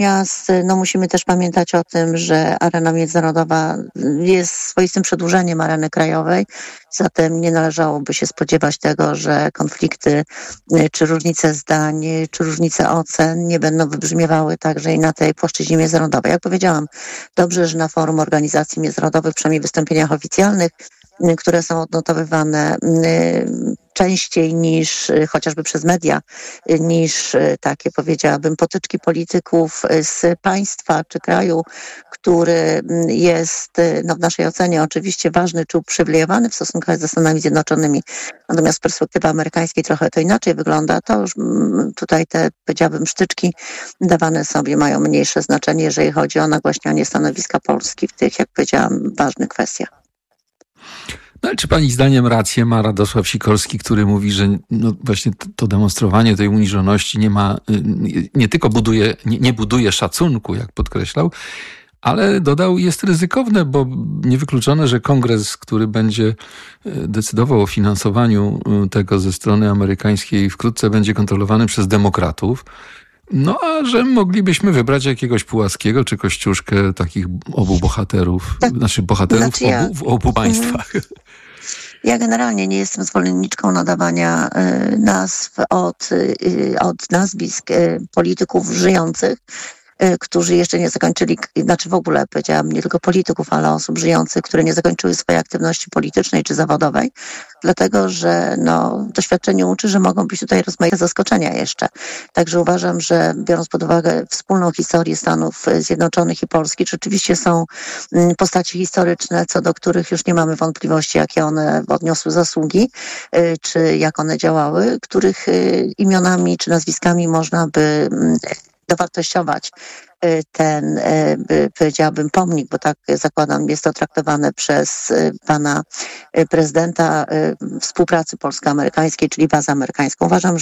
Natomiast musimy też pamiętać o tym, że arena międzynarodowa jest swoistym przedłużeniem areny krajowej, zatem nie należałoby się spodziewać tego, że konflikty, czy różnice zdań, czy różnice ocen nie będą wybrzmiewały także i na tej płaszczyźnie międzynarodowej. Jak powiedziałam, dobrze, że na forum organizacji międzynarodowych, przynajmniej w wystąpieniach oficjalnych, które są odnotowywane częściej niż chociażby przez media, niż takie, powiedziałabym, potyczki polityków z państwa czy kraju, który jest w naszej ocenie oczywiście ważny czy uprzywilejowany w stosunkach ze Stanami Zjednoczonymi. Natomiast z perspektywy amerykańskiej trochę to inaczej wygląda. To już tutaj te, powiedziałabym, sztyczki dawane sobie mają mniejsze znaczenie, jeżeli chodzi o nagłaśnianie stanowiska Polski w tych, jak powiedziałam, ważnych kwestiach. No, ale czy pani zdaniem rację ma Radosław Sikorski, który mówi, że właśnie to demonstrowanie tej uniżoności nie tylko nie buduje szacunku, jak podkreślał, ale dodał, jest ryzykowne, bo niewykluczone, że kongres, który będzie decydował o finansowaniu tego ze strony amerykańskiej, wkrótce będzie kontrolowany przez demokratów. No a że moglibyśmy wybrać jakiegoś Puławskiego czy Kościuszkę, takich obu bohaterów, bohaterów w obu państwach. Ja generalnie nie jestem zwolenniczką nadawania nazw od nazwisk polityków żyjących, którzy jeszcze nie zakończyli, znaczy w ogóle powiedziałam nie tylko polityków, ale osób żyjących, które nie zakończyły swojej aktywności politycznej czy zawodowej, dlatego że doświadczenie uczy, że mogą być tutaj rozmaite zaskoczenia jeszcze. Także uważam, że biorąc pod uwagę wspólną historię Stanów Zjednoczonych i Polski, rzeczywiście są postaci historyczne, co do których już nie mamy wątpliwości, jakie one odniosły zasługi, czy jak one działały, których imionami czy nazwiskami można by dowartościować ten, powiedziałabym, pomnik, bo tak zakładam, jest to traktowane przez pana prezydenta współpracy polsko-amerykańskiej, czyli bazę amerykańską. Uważam,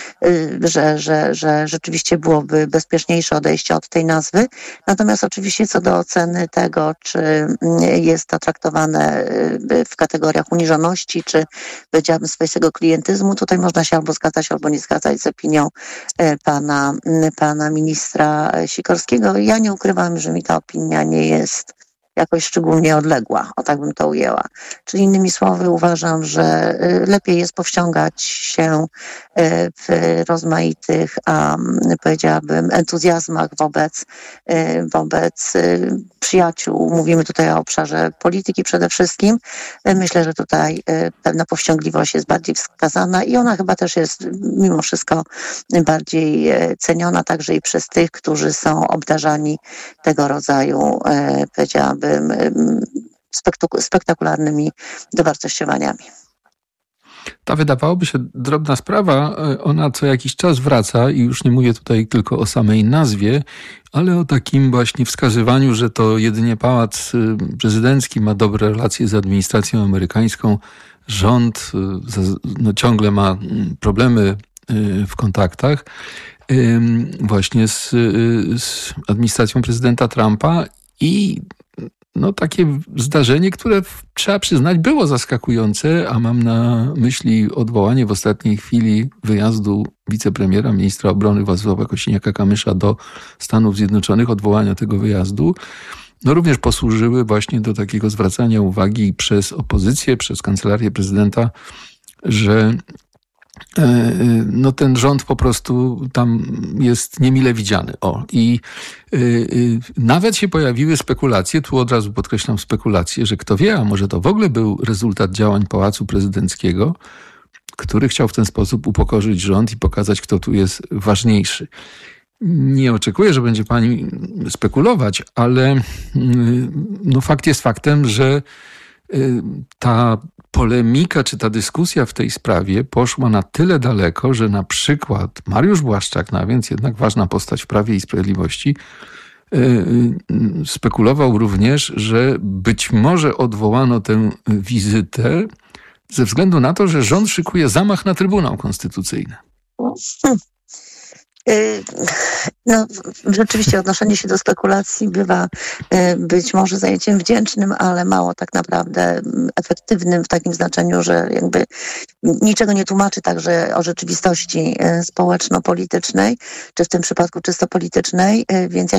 że rzeczywiście byłoby bezpieczniejsze odejście od tej nazwy. Natomiast oczywiście co do oceny tego, czy jest to traktowane w kategoriach uniżoności, czy powiedziałabym swoistego klientyzmu, tutaj można się albo zgadzać, albo nie zgadzać z opinią pana ministra Sikorskiego. Ja nie ukrywam, że mi ta opinia nie jest jakoś szczególnie odległa, o tak bym to ujęła. Czyli innymi słowy uważam, że lepiej jest powściągać się w rozmaitych, powiedziałabym, entuzjazmach wobec przyjaciół. Mówimy tutaj o obszarze polityki przede wszystkim. Myślę, że tutaj pewna powściągliwość jest bardziej wskazana i ona chyba też jest mimo wszystko bardziej ceniona także i przez tych, którzy są obdarzani tego rodzaju, powiedziałabym, spektakularnymi dowartościowaniami. Ta wydawałoby się drobna sprawa, ona co jakiś czas wraca i już nie mówię tutaj tylko o samej nazwie, ale o takim właśnie wskazywaniu, że to jedynie Pałac Prezydencki ma dobre relacje z administracją amerykańską. Rząd ciągle ma problemy w kontaktach właśnie z administracją prezydenta Trumpa i takie zdarzenie, które trzeba przyznać było zaskakujące, a mam na myśli odwołanie w ostatniej chwili wyjazdu wicepremiera, ministra obrony Władysława Kosiniaka-Kamysza do Stanów Zjednoczonych, odwołania tego wyjazdu, również posłużyły właśnie do takiego zwracania uwagi przez opozycję, przez kancelarię prezydenta, że ten rząd po prostu tam jest niemile widziany. I nawet się pojawiły spekulacje, tu od razu podkreślam spekulacje, że kto wie, a może to w ogóle był rezultat działań Pałacu Prezydenckiego, który chciał w ten sposób upokorzyć rząd i pokazać, kto tu jest ważniejszy. Nie oczekuję, że będzie pani spekulować, ale fakt jest faktem, że ta polemika czy ta dyskusja w tej sprawie poszła na tyle daleko, że na przykład Mariusz Błaszczak, więc jednak ważna postać w Prawie i Sprawiedliwości, spekulował również, że być może odwołano tę wizytę ze względu na to, że rząd szykuje zamach na Trybunał Konstytucyjny. No, rzeczywiście odnoszenie się do spekulacji bywa być może zajęciem wdzięcznym, ale mało tak naprawdę efektywnym w takim znaczeniu, że jakby niczego nie tłumaczy także o rzeczywistości społeczno-politycznej, czy w tym przypadku czysto politycznej, więc ja